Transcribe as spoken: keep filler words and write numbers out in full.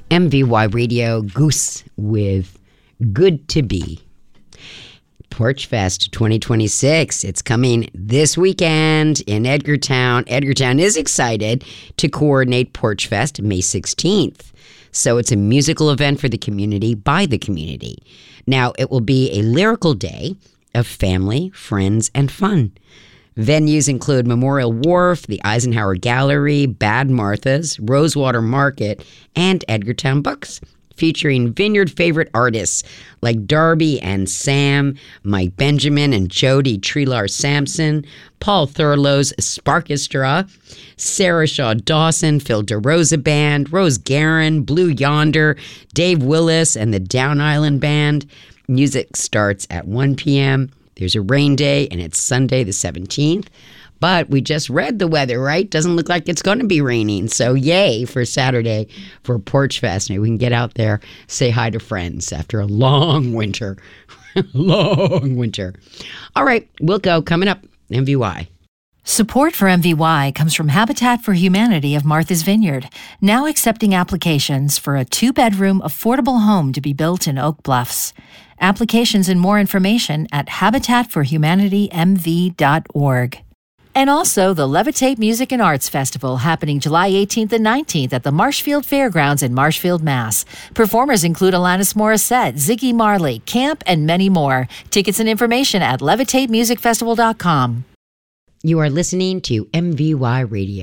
M V Y Radio, Goose with Good to Be. Porch Fest twenty twenty-six. It's coming this weekend in Edgartown. Edgartown is excited to coordinate Porch Fest May sixteenth. So it's a musical event for the community by the community. Now, it will be a lyrical day of family, friends, and fun. Venues include Memorial Wharf, the Eisenhower Gallery, Bad Martha's, Rosewater Market, and Edgartown Books, featuring Vineyard favorite artists like Darby and Sam, Mike Benjamin and Jody Treelar Sampson, Paul Thurlow's Sparkestra, Sarah Shaw Dawson, Phil DeRosa Band, Rose Guerin, Blue Yonder, Dave Willis, and the Down Island Band. Music starts at one p.m. There's a rain day, and it's Sunday the seventeenth. But we just read the weather, right? Doesn't look like it's going to be raining. So yay for Saturday for Porch Fest. Maybe we can get out there, say hi to friends after a long winter. long winter. All right, we'll go. Coming up, M V Y. Support for M V Y comes from Habitat for Humanity of Martha's Vineyard, now accepting applications for a two-bedroom affordable home to be built in Oak Bluffs. Applications and more information at habitat for humanity m v dot org. And also the Levitate Music and Arts Festival happening July eighteenth and nineteenth at the Marshfield Fairgrounds in Marshfield, Mass. Performers include Alanis Morissette, Ziggy Marley, Camp, and many more. Tickets and information at levitate music festival dot com. You are listening to M V Y Radio.